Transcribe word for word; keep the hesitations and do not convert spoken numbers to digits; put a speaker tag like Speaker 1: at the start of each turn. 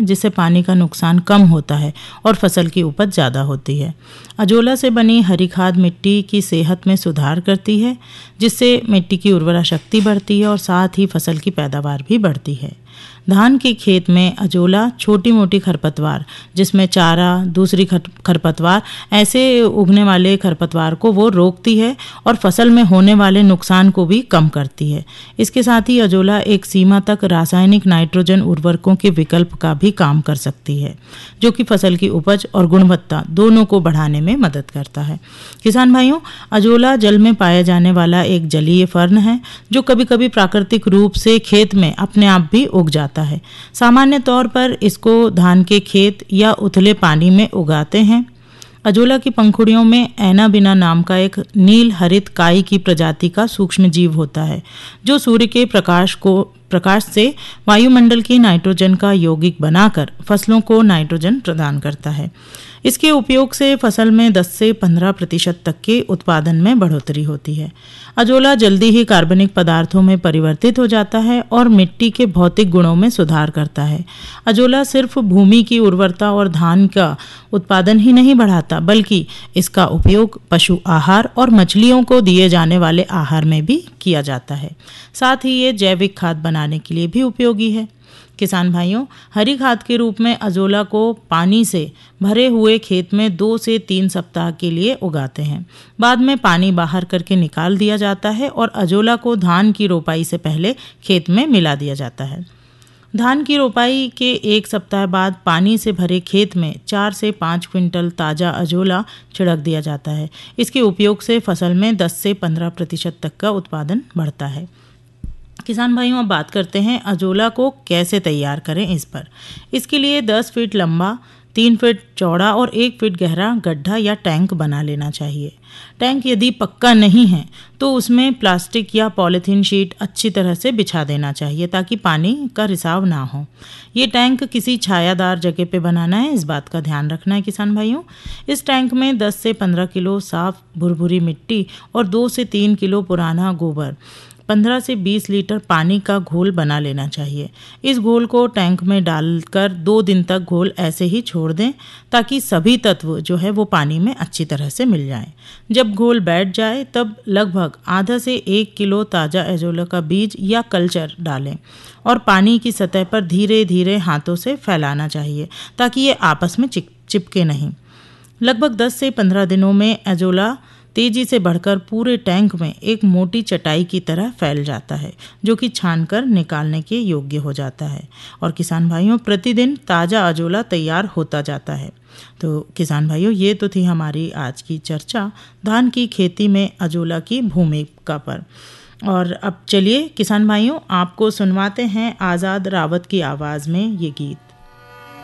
Speaker 1: जिससे पानी का नुकसान कम होता है और फसल की उपज ज़्यादा होती है। अजोला से बनी हरी खाद मिट्टी की सेहत में सुधार करती है, जिससे मिट्टी की उर्वरा शक्ति बढ़ती है और साथ ही फसल की पैदावार भी बढ़ती है। धान के खेत में अजोला छोटी मोटी खरपतवार, जिसमें चारा, दूसरी खरपतवार, ऐसे उगने वाले खरपतवार को वो रोकती है और फसल में होने वाले नुकसान को भी कम करती है। इसके साथ ही अजोला एक सीमा तक रासायनिक नाइट्रोजन उर्वरकों के विकल्प का भी काम कर सकती है, जो कि फसल की उपज और गुणवत्ता दोनों को बढ़ाने में मदद करता है। किसान भाइयों, अजोला जल में पाया जाने वाला एक जलीय फर्न है, जो कभी कभी प्राकृतिक रूप से खेत में अपने आप भी उग जाता है। सामान्य तौर पर इसको धान के खेत या उथले पानी में उगाते हैं। अजोला की पंखुड़ियों में एनाबिना नाम का एक नील हरित काई की प्रजाति का सूक्ष्म जीव होता है, जो सूर्य के प्रकाश को प्रकाश से वायुमंडल की नाइट्रोजन का यौगिक बनाकर फसलों को नाइट्रोजन प्रदान करता है। इसके उपयोग से फसल में दस से पंद्रह प्रतिशत तक के उत्पादन में बढ़ोतरी होती है। अजोला जल्दी ही कार्बनिक पदार्थों में परिवर्तित हो जाता है और मिट्टी के भौतिक गुणों में सुधार करता है। अजोला सिर्फ भूमि की उर्वरता और धान का उत्पादन ही नहीं बढ़ाता, बल्कि इसका उपयोग पशु आहार और मछलियों को दिए जाने वाले आहार में भी किया जाता है। साथ ही ये जैविक खाद बनाने के लिए भी उपयोगी है। किसान भाइयों, हरी खाद के रूप में अजोला को पानी से भरे हुए खेत में दो से तीन सप्ताह के लिए उगाते हैं। बाद में पानी बाहर करके निकाल दिया जाता है और अजोला को धान की रोपाई से पहले खेत में मिला दिया जाता है। धान की रोपाई के एक सप्ताह बाद पानी से भरे खेत में चार से पाँच क्विंटल ताज़ा अजोला छिड़क दिया जाता है। इसके उपयोग से फसल में दस से पंद्रह प्रतिशत तक का उत्पादन बढ़ता है। किसान भाइयों, अब बात करते हैं अजोला को कैसे तैयार करें इस पर। इसके लिए दस फीट लंबा, तीन फीट चौड़ा और एक फीट गहरा गड्ढा या टैंक बना लेना चाहिए। टैंक यदि पक्का नहीं है तो उसमें प्लास्टिक या पॉलीथीन शीट अच्छी तरह से बिछा देना चाहिए, ताकि पानी का रिसाव ना हो। ये टैंक किसी छायादार जगह पे बनाना है, इस बात का ध्यान रखना है किसान भाइयों। इस टैंक में दस से पंद्रह किलो साफ भुरभुरी मिट्टी और दो से तीन किलो पुराना गोबर, पंद्रह से बीस लीटर पानी का घोल बना लेना चाहिए। इस घोल को टैंक में डालकर दो दिन तक घोल ऐसे ही छोड़ दें, ताकि सभी तत्व जो है वो पानी में अच्छी तरह से मिल जाएं। जब घोल बैठ जाए तब लगभग आधा से एक किलो ताज़ा अजोला का बीज या कल्चर डालें और पानी की सतह पर धीरे धीरे हाथों से फैलाना चाहिए, ताकि ये आपस में चिप चिपके नहीं। लगभग दस से पंद्रह दिनों में अजोला तेजी से बढ़कर पूरे टैंक में एक मोटी चटाई की तरह फैल जाता है, जो कि छानकर निकालने के योग्य हो जाता है। और किसान भाइयों, प्रतिदिन ताज़ा अजोला तैयार होता जाता है। तो किसान भाइयों, ये तो थी हमारी आज की चर्चा धान की खेती में अजोला की भूमिका पर। और अब चलिए किसान भाइयों, आपको सुनवाते हैं आज़ाद रावत की आवाज़ में ये गीत।